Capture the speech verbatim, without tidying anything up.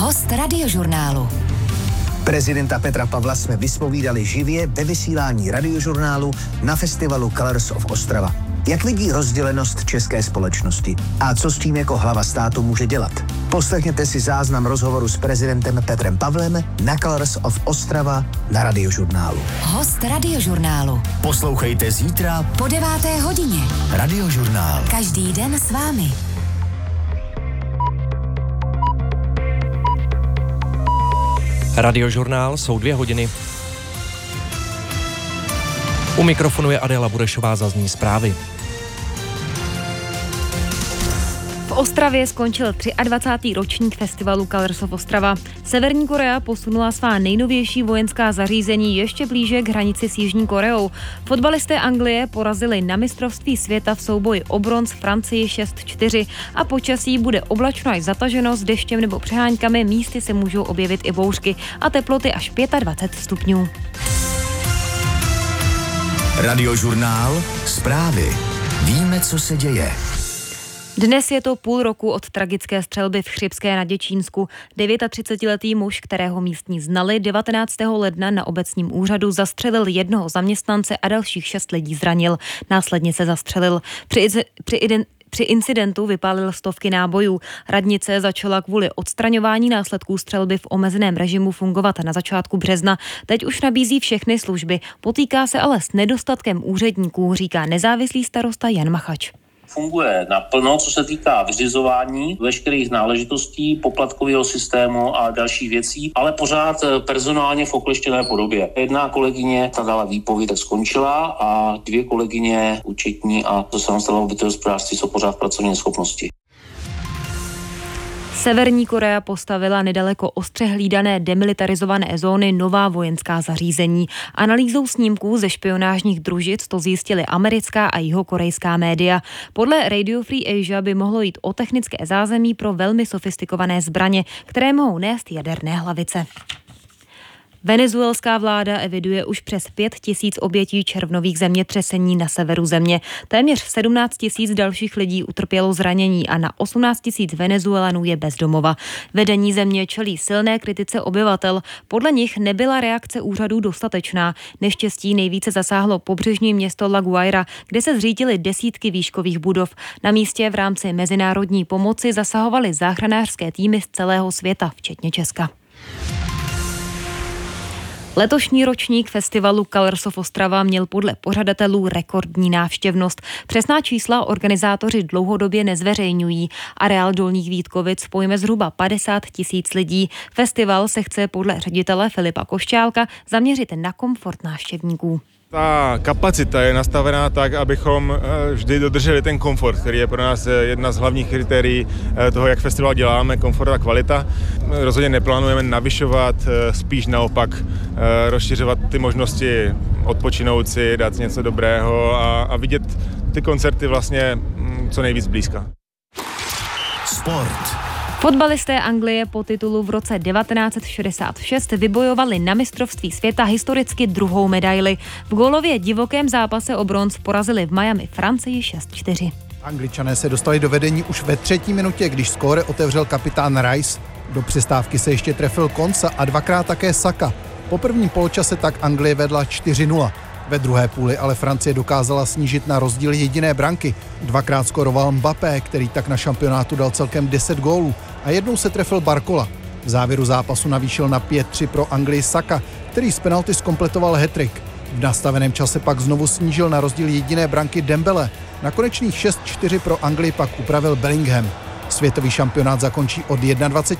Host Radiožurnálu. Prezidenta Petra Pavla jsme vyspovídali živě ve vysílání Radiožurnálu na festivalu Colors of Ostrava. Jak vidí rozdělenost české společnosti a co s tím jako hlava státu může dělat? Poslechněte si záznam rozhovoru s prezidentem Petrem Pavlem na Colors of Ostrava na Radiožurnálu. Host Radiožurnálu. Poslouchejte zítra po deváté hodině. Radiožurnál. Každý den s vámi. Radiožurnál jsou dvě hodiny. U mikrofonu je Adela Burešová, zazní zprávy. V Ostravě skončil dvacátý třetí ročník festivalu Colors of Ostrava. Severní Korea posunula svá nejnovější vojenská zařízení ještě blíže k hranici s Jižní Koreou. Fotbalisté Anglie porazili na mistrovství světa v souboji o bronz Francii šest čtyři a počasí bude oblačno až zataženo s deštěm nebo přeháňkami, místy se můžou objevit i bouřky a teploty až dvacet pět stupňů. Radiožurnál, zprávy. Víme, co se děje. Dnes je to půl roku od tragické střelby v Chřibské nad Děčínsku. třicetidevítiletý muž, kterého místní znali, devatenáctého ledna na obecním úřadu zastřelil jednoho zaměstnance a dalších šest lidí zranil. Následně se zastřelil. Při, při ident- Při incidentu vypálil stovky nábojů. Radnice začala kvůli odstraňování následků střelby v omezeném režimu fungovat na začátku března. Teď už nabízí všechny služby. Potýká se ale s nedostatkem úředníků, říká nezávislý starosta Jan Machač. Funguje naplno, co se týká vyřizování veškerých náležitostí, poplatkového systému a dalších věcí, ale pořád personálně v okleštěné podobě. Jedna kolegyně ta dala výpověď, tak skončila a dvě kolegyně účetní a to samostatného bytové hospodářství jsou pořád v pracovní neschopnosti. Severní Korea postavila nedaleko ostře hlídané demilitarizované zóny nová vojenská zařízení. Analýzou snímků ze špionážních družic to zjistily americká a jihokorejská média. Podle Radio Free Asia by mohlo jít o technické zázemí pro velmi sofistikované zbraně, které mohou nést jaderné hlavice. Venezuelská vláda eviduje už přes pět tisíc obětí červnových zemětřesení na severu země. Téměř sedmnáct tisíc dalších lidí utrpělo zranění a na osmnáct tisíc Venezuelanů je bez domova. Vedení země čelí silné kritice obyvatel. Podle nich nebyla reakce úřadů dostatečná. Neštěstí nejvíce zasáhlo pobřežní město La Guaira, kde se zřítily desítky výškových budov. Na místě v rámci mezinárodní pomoci zasahovaly záchranářské týmy z celého světa, včetně Česka. Letošní ročník festivalu Colors of Ostrava měl podle pořadatelů rekordní návštěvnost. Přesná čísla organizátoři dlouhodobě nezveřejňují. Areál Dolních Vítkovic pojme zhruba padesát tisíc lidí. Festival se chce podle ředitele Filipa Košťálka zaměřit na komfort návštěvníků. Ta kapacita je nastavená tak, abychom vždy dodrželi ten komfort, který je pro nás jedna z hlavních kritérií toho, jak festival děláme, komfort a kvalita. Rozhodně neplánujeme navyšovat, spíš naopak rozšiřovat ty možnosti odpočinout si, dát si něco dobrého a, a vidět ty koncerty vlastně co nejvíc blízka. Sport. Fotbalisté Anglie po titulu v roce devatenáct set šedesát šest vybojovali na mistrovství světa historicky druhou medaili. V gólově divokém zápase o bronz porazili v Miami Francii šest čtyři. Angličané se dostali do vedení už ve třetí minutě, když skóre otevřel kapitán Rice. Do přestávky se ještě trefil Konsa a dvakrát také Saka. Po prvním poločase tak Anglie vedla čtyři nula. Ve druhé půli ale Francie dokázala snížit na rozdíl jediné branky. Dvakrát skoroval Mbappé, který tak na šampionátu dal celkem deset gólů a jednou se trefil Barcola. V závěru zápasu navýšil na pět tři pro Anglii Saka, který z penalty zkompletoval hat-trick. V nastaveném čase pak znovu snížil na rozdíl jediné branky Dembele. Na konečných šest čtyři pro Anglii pak upravil Bellingham. Světový šampionát zakončí od dvacet